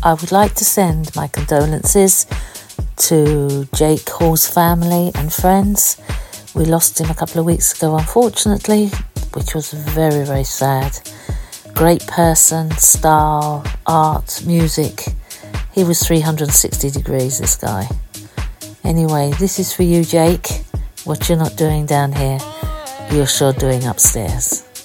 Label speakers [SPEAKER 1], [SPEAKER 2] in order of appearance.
[SPEAKER 1] I would like to send my condolences to Jake Hall's family and friends. We lost him a couple of weeks ago, unfortunately, which was very, very sad. Great person, style, art, music. He was 360 degrees, this guy. Anyway, this is for you, Jake. What you're not doing down here, you're sure doing upstairs.